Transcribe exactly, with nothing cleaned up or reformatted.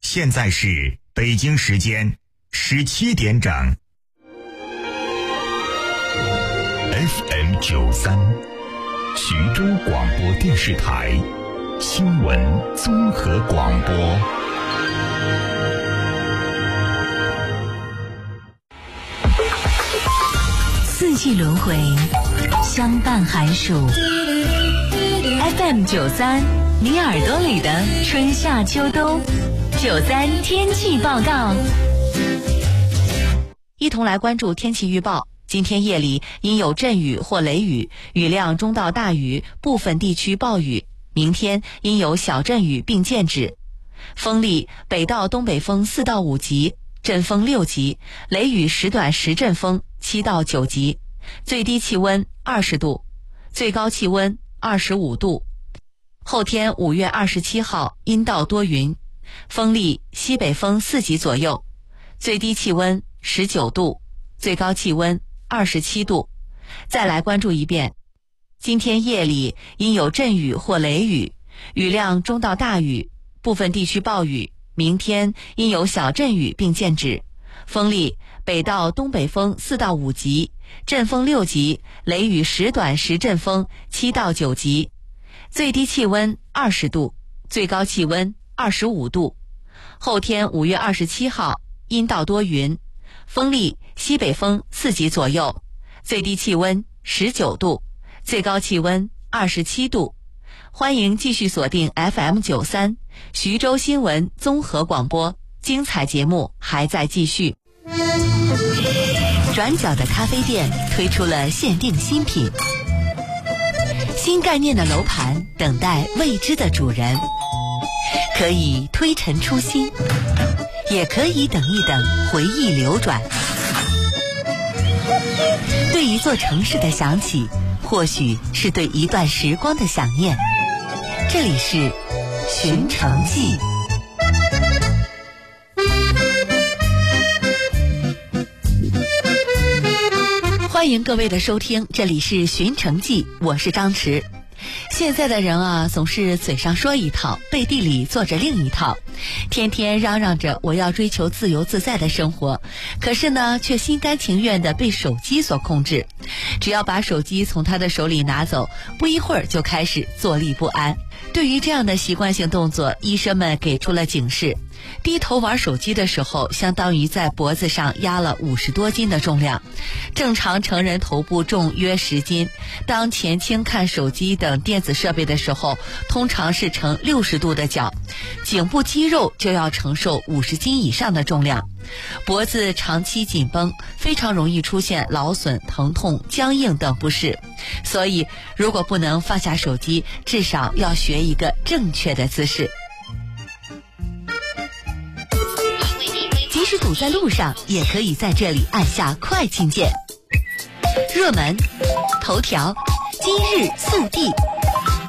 现在是北京时间十七点整。F M 九三，徐州广播电视台新闻综合广播。 四季轮回，相伴寒暑。F M 九三，你耳朵里的春夏秋冬。九三天气报告，一同来关注天气预报。今天夜里阴有阵雨或雷雨，雨量中到大雨，部分地区暴雨。明天阴有小阵雨并见止。风力北到东北风四到五级，阵风六级，雷雨时短时阵风七到九级。最低气温二十度，最高气温二十五度。后天五月二十七号阴到多云，风力西北风四级左右，最低气温十九度，最高气温二十七度。再来关注一遍，今天夜里阴有阵雨或雷雨，雨量中到大雨，部分地区暴雨。明天阴有小阵雨并见止，风力北到东北风四到五级，阵风六级，雷雨时短时阵风七到九级。最低气温二十度，最高气温二十五度。后天五月二十七号阴到多云，风力西北风四级左右，最低气温十九度，最高气温二十七度。欢迎继续锁定 F M 九三 徐州新闻综合广播，精彩节目还在继续。转角的咖啡店推出了限定新品，新概念的楼盘等待未知的主人，可以推陈出新，也可以等一等回忆流转。对一座城市的想起，或许是对一段时光的想念。这里是寻城记。欢迎各位的收听，这里是寻城记，我是张弛。现在的人啊，总是嘴上说一套，背地里做着另一套，天天嚷嚷着我要追求自由自在的生活，可是呢，却心甘情愿地被手机所控制。只要把手机从他的手里拿走，不一会儿就开始坐立不安。对于这样的习惯性动作，医生们给出了警示。低头玩手机的时候，相当于在脖子上压了五十多斤的重量。正常成人头部重约十斤，当前倾看手机等电子设备的时候，通常是呈六十度的角，颈部肌肉就要承受五十斤以上的重量。脖子长期紧绷，非常容易出现劳损、疼痛、僵硬等不适。所以，如果不能放下手机，至少要学一个正确的姿势。即使堵在路上，也可以在这里按下快进键。热门、头条、今日速递、